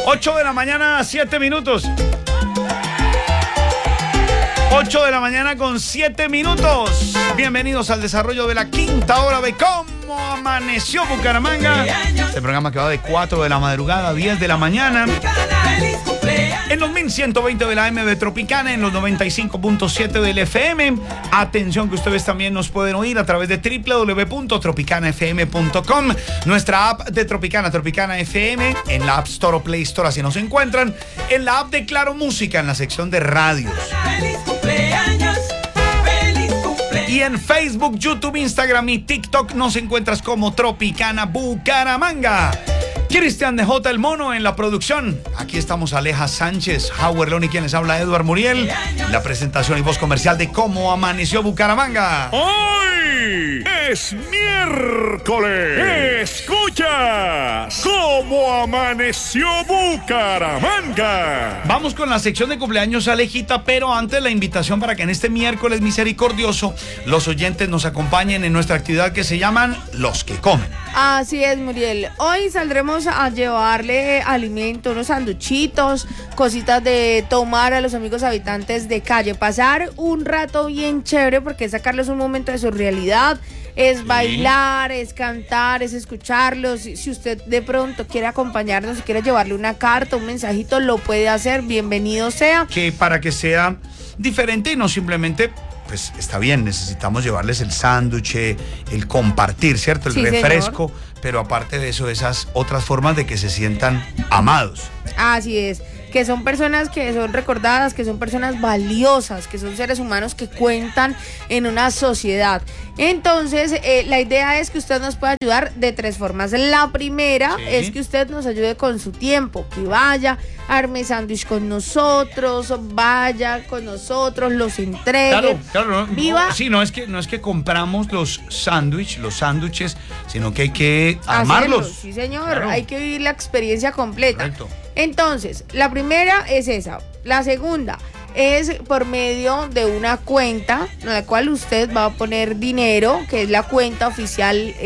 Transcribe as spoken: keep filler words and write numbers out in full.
ocho de la mañana, siete minutos. ocho de la mañana con siete minutos. Bienvenidos al desarrollo de la quinta hora de Cómo Amaneció Bucaramanga. Este programa que va de cuatro de la madrugada a diez de la mañana. En los mil ciento veinte de la A M de Tropicana, en los noventa y cinco punto siete del F M. Atención que ustedes también nos pueden oír a través de doble u doble u doble u punto tropicana f m punto com. Nuestra app de Tropicana, Tropicana F M, en la App Store o Play Store, así nos encuentran. En la app de Claro Música, en la sección de radios. Feliz cumpleaños, feliz cumpleaños. Y en Facebook, YouTube, Instagram y TikTok nos encuentras como Tropicana Bucaramanga. Cristian de J. El Mono en la producción. Aquí estamos Aleja Sánchez, Howard León y quien les habla Edward Muriel. La presentación y voz comercial de Cómo Amaneció Bucaramanga. ¡Hoy es miércoles! ¡Escuchas Cómo Amaneció Bucaramanga! Vamos con la sección de cumpleaños, Alejita, pero antes la invitación para que en este miércoles misericordioso los oyentes nos acompañen en nuestra actividad que se llaman Los que Comen. Así es, Muriel. Hoy saldremos a llevarle alimento, unos sanduchitos, cositas de tomar a los amigos habitantes de calle. Pasar un rato bien chévere porque es sacarles un momento de su realidad. Es sí. bailar, es cantar, es escucharlos. Si usted de pronto quiere acompañarnos, si quiere llevarle una carta, un mensajito, lo puede hacer. Bienvenido sea. Que para que sea diferente y no simplemente... Pues está bien, necesitamos llevarles el sándwich, el compartir, ¿cierto? El sí, refresco, señor. Pero aparte de eso, esas otras formas de que se sientan amados. Así es, que son personas que son recordadas, que son personas valiosas, que son seres humanos que cuentan en una sociedad. Entonces, eh, la idea es que usted nos pueda ayudar de tres formas. La primera sí. es que usted nos ayude con su tiempo, que vaya, arme sándwich con nosotros, vaya con nosotros, los entregue. Claro, claro, no, viva. No, sí, no es que no es que compramos los sándwiches, los sándwiches, sino que hay que armarlos. Hacerlos, sí, señor, claro. Hay que vivir la experiencia completa. Correcto. Entonces, la primera es esa. La segunda es por medio de una cuenta en la cual usted va a poner dinero, que es la cuenta oficial